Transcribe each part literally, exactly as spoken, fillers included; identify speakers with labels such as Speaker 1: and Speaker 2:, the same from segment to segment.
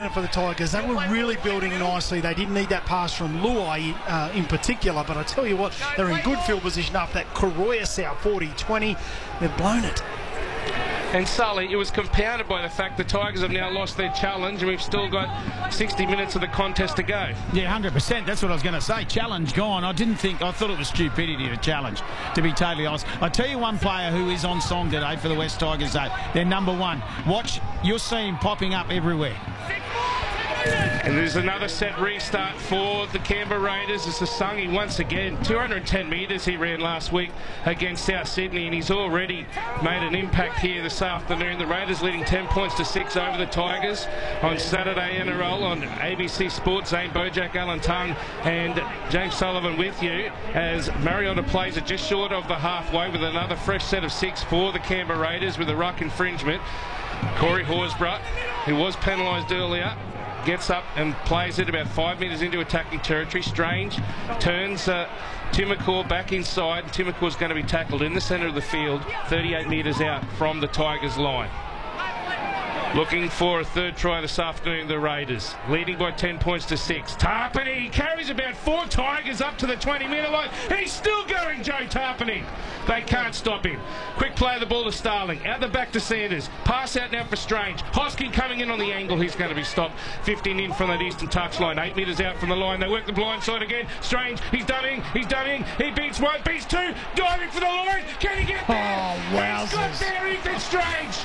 Speaker 1: unfortunate for the Tigers. They were really building nicely. They didn't need that pass from Luai uh, in particular, but I tell you what, they're in good field position after that Koroya South forty twenty. They've blown it.
Speaker 2: And Sully, it was compounded by the fact the Tigers have now lost their challenge and we've still got sixty minutes of the contest to go.
Speaker 3: Yeah, one hundred percent. That's what I was going to say. Challenge gone. I didn't think, I thought it was stupidity to challenge, to be totally honest. I tell you one player who is on song today for the West Tigers, though. They're number one. Watch, you'll see him popping up everywhere.
Speaker 2: And there's another set restart for the Canberra Raiders. It's the Sungy once again. two hundred ten metres he ran last week against South Sydney, and he's already made an impact here this afternoon. The Raiders leading ten points to six over the Tigers on Saturday N R L on A B C Sports. Zane Bojack, Alan Tongue and James Sullivan with you as Mariota plays it just short of the halfway with another fresh set of six for the Canberra Raiders with a ruck infringement. Corey Horsburgh, who was penalised earlier, gets up and plays it about five metres into attacking territory. Strange turns uh, Timacor back inside. Timacor's going to be tackled in the centre of the field, thirty-eight metres out from the Tigers line. Looking for a third try this afternoon, the Raiders, leading by ten points to six. Tarpany carries about four Tigers up to the twenty metre line. He's still going, Joe Tarpany. They can't stop him. Quick play of the ball to Starling. Out the back to Sanders. Pass out now for Strange. Hosking coming in on the angle. He's going to be stopped. fifteen in from that eastern touchline. Eight metres out from the line. They work the blind side again. Strange. He's dunning. He's dunning. He beats one. Beats two. Diving for the line. Can he get there?
Speaker 1: Oh, wowzers.
Speaker 2: He's got there. Ethan Strange.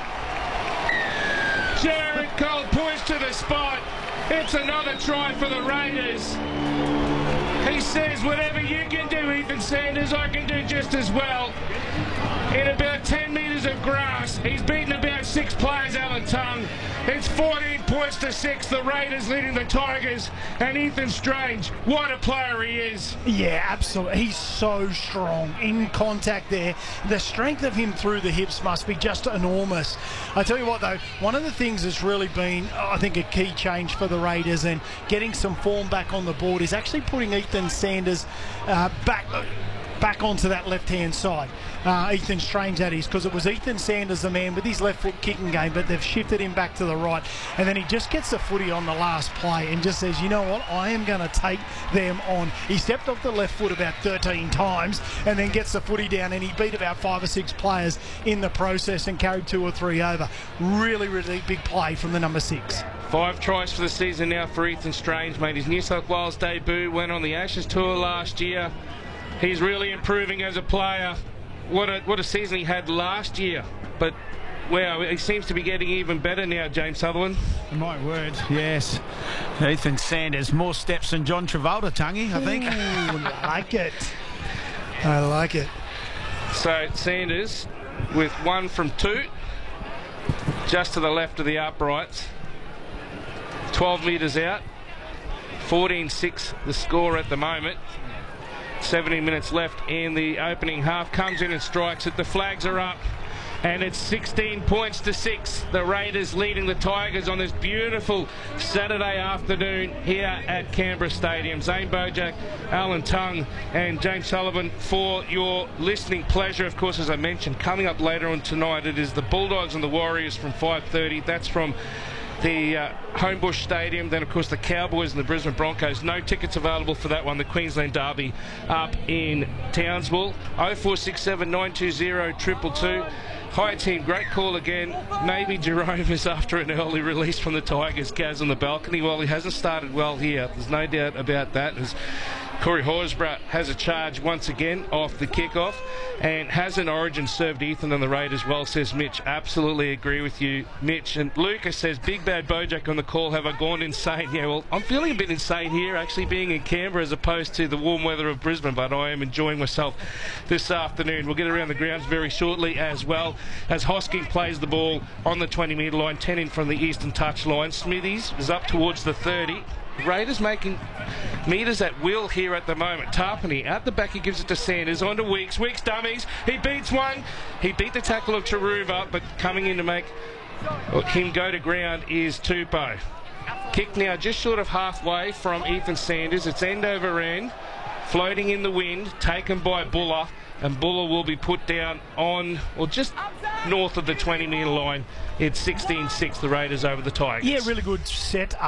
Speaker 2: Jared Cole points to the spot. It's another try for the Raiders. He says, whatever you can do, Ethan Sanders, I can do just as well. In about ten metres of grass, he's beaten about six players, Alan Tongue. It's fourteen points to six. The Raiders leading the Tigers. And Ethan Strange, what a player he is.
Speaker 1: Yeah, absolutely. He's so strong in contact there. The strength of him through the hips must be just enormous. I tell you what, though, one of the things that's really been, I think, a key change for the Raiders and getting some form back on the board is actually putting Ethan Sanders uh, back... back onto that left-hand side. Uh, Ethan Strange, that is, because it was Ethan Sanders, the man with his left-foot kicking game, but they've shifted him back to the right, and then he just gets the footy on the last play and just says, you know what, I am going to take them on. He stepped off the left foot about thirteen times and then gets the footy down, and he beat about five or six players in the process and carried two or three over. Really, really big play from the number six.
Speaker 2: Five tries for the season now for Ethan Strange. Made his New South Wales debut, went on the Ashes tour last year. He's really improving as a player. What a what a season he had last year. But, wow, he seems to be getting even better now, James Sutherland.
Speaker 3: My word, yes. Ethan Sanders, more steps than John Travolta, Tungy, I think.
Speaker 1: Ooh, I like it. I like it.
Speaker 2: So, Sanders with one from two, just to the left of the uprights. twelve metres out. fourteen six the score at the moment. seventeen minutes left in the opening half. Comes in and strikes it. The flags are up. And it's sixteen points to six. The Raiders leading the Tigers on this beautiful Saturday afternoon here at Canberra Stadium. Zane Bojack, Alan Tongue and James Sullivan for your listening pleasure. Of course, as I mentioned, coming up later on tonight, it is the Bulldogs and the Warriors from five thirty. That's from the uh, Homebush Stadium. Then, of course, the Cowboys and the Brisbane Broncos. No tickets available for that one. The Queensland Derby up in Townsville. oh four six seven, nine two zero, two two two. Hi, team. Great call again. Maybe Jerome is after an early release from the Tigers. Gaz on the balcony. Well, he hasn't started well here. There's no doubt about that. As Corey Horsburgh has a charge once again off the kickoff, and has an origin served Ethan and the Raiders well, says Mitch. Absolutely agree with you, Mitch. And Lucas says, big bad Bojack on the call. Have I gone insane? Yeah, well, I'm feeling a bit insane here, actually being in Canberra as opposed to the warm weather of Brisbane, but I am enjoying myself this afternoon. We'll get around the grounds very shortly as well, as Hosking plays the ball on the twenty metre line, ten in from the eastern touch line. Smithies is up towards the thirty. Raiders making metres at will here at the moment. Tarpany out the back, he gives it to Sanders, on to Weeks. Weeks dummies, he beats one. He beat the tackle of Taruva, but coming in to make him go to ground is Tupou. Kick now just short of halfway from Ethan Sanders. It's end over end, floating in the wind, taken by Buller, and Buller will be put down on, or just north of the twenty metre line. It's sixteen six, the Raiders over the Tigers.
Speaker 1: Yeah, really good set.